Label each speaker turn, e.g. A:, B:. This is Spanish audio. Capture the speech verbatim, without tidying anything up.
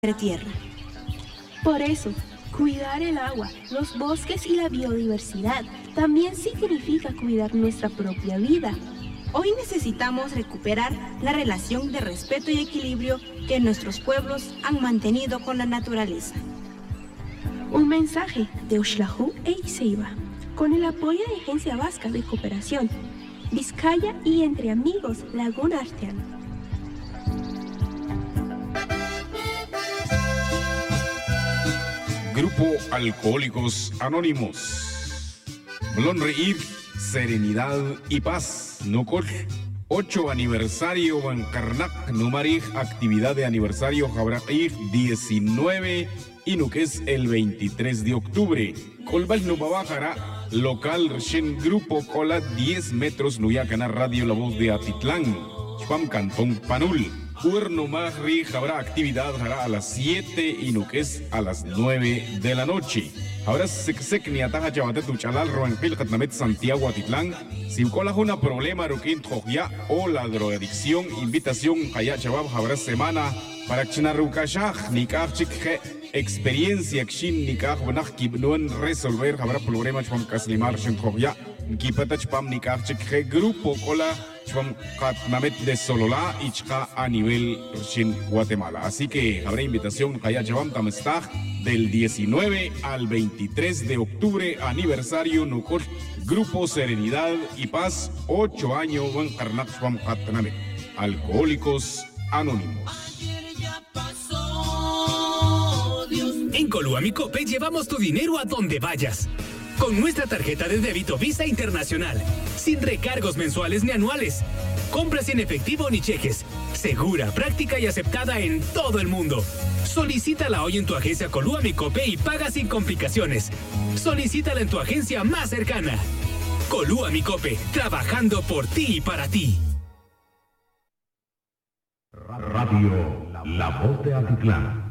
A: tierra. Por eso, cuidar el agua, los bosques y la biodiversidad también significa cuidar nuestra propia vida.
B: Hoy necesitamos recuperar la relación de respeto y equilibrio que nuestros pueblos han mantenido con la naturaleza.
A: Un mensaje de Uxlahú e Iceiba, con el apoyo de la Agencia Vasca de Cooperación, Vizcaya y Entre Amigos Laguna Arteana.
C: Grupo Alcohólicos Anónimos. Blon Reír, Serenidad y Paz. Nocol. ocho aniversario Bancarnac. Numarij, actividad de aniversario Jabrair diecinueve. Y Nuques el veintitrés de octubre. Colbal Nubabajara. Local Shen Grupo Cola diez metros Nuyacana Radio La Voz de Atitlán. Chpam Cantón Panul. Cuerno Magri habrá actividad hará a las siete y Nuques a las nueve de la noche. Habrá sec ni ataja chavate tu chalal Roanpil Catnamet Santiago Atitlán. Si cola una problema ruquín tojya o la drogadicción, invitación haya chabab habrá semana para chinarukashaj ni kachik experiencia kshin ni kaj banaj kibnuen resolver habrá problema chpam kaslimar shin tojya. Kipata chpam ni kachik grupo cola chpam Catnamet de Sololá y chka a nivel Shin Guatemala. Así que habrá invitación haya chabam tamestaj del diecinueve al veintitrés de octubre, aniversario Nucor, Grupo Serenidad y Paz, ocho años, Van Karnak Chpam Catnamet. Alcohólicos Anónimos.
D: En Coluamicope llevamos tu dinero a donde vayas. Con nuestra tarjeta de débito Visa Internacional, sin recargos mensuales ni anuales, compras sin efectivo ni cheques, segura, práctica y aceptada en todo el mundo. Solicítala hoy en tu agencia Coluamicope y paga sin complicaciones. Solicítala en tu agencia más cercana. Coluamicope, trabajando por ti y para ti.
E: Radio La Voz de Atitlán.